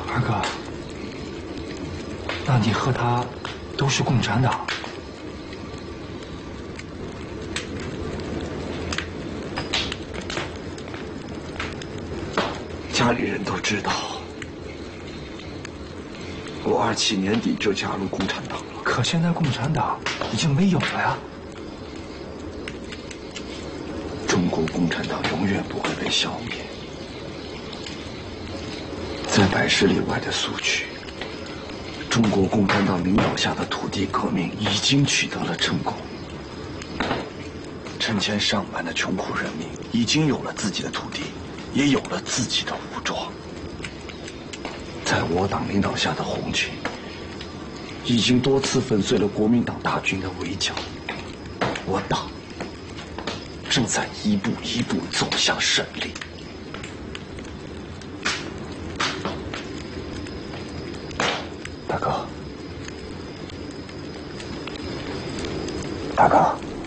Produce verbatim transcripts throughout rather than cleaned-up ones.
二哥，那你和他都是共产党？ 家里人都知道，我二七年底就加入共产党了。 可现在共产党已经没有了呀。 中国共产党永远不会被消灭。在百十里外的苏区，中国共产党领导下的土地革命已经取得了成功。成千上万的穷苦人民已经有了自己的土地，也有了自己的武装。在我党领导下的红军，已经多次粉碎了国民党大军的围剿。我党正在一步一步走向胜利。大哥，大哥，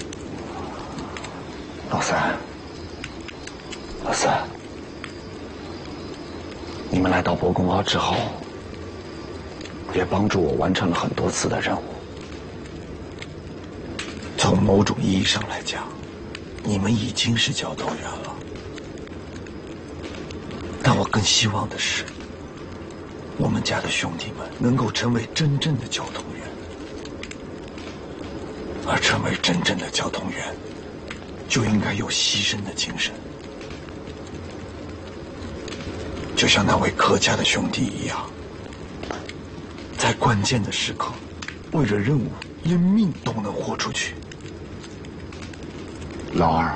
老三，老三，你们来到博公坳之后，也帮助我完成了很多次的任务。从某种意义上来讲，你们已经是交通员了。但我更希望的是，我们家的兄弟们能够成为真正的交通员。而成为真正的交通员，就应该有牺牲的精神，就像那位柯家的兄弟一样，在关键的时刻，为了任务，连命都能豁出去。 老二啊，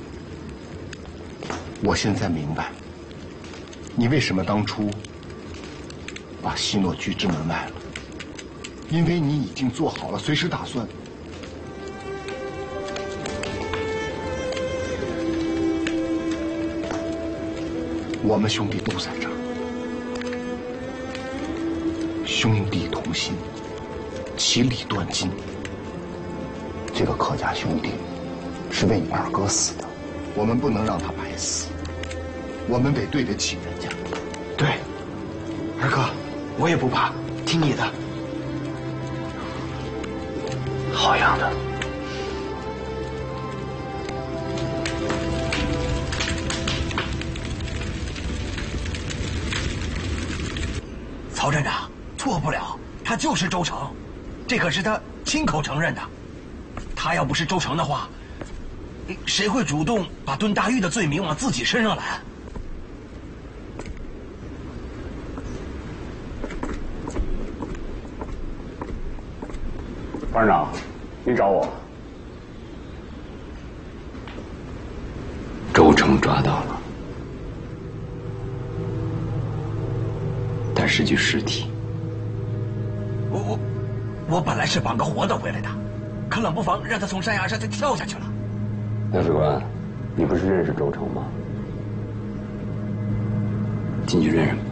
我现在明白，你为什么当初把西诺拒之门外了，因为你已经做好了随时打算。我们兄弟都在这儿，兄弟同心，其利断金。这个柯家兄弟是为你二哥死的，我们不能让他白死，我们得对得起人家。 对，二哥，我也不怕，听你的。好样的！ 曹站长，错不了，他就是周成，这可是他亲口承认的。他要不是周成的话，谁会主动把蹲大狱的罪名往自己身上揽？ 班长，您找我？ 周成抓到了，但是具尸体。 我我我本来是绑个活的回来的，可冷不防让他从山崖上就跳下去了。 刘士官，你不是认识周成吗？ 进去认识。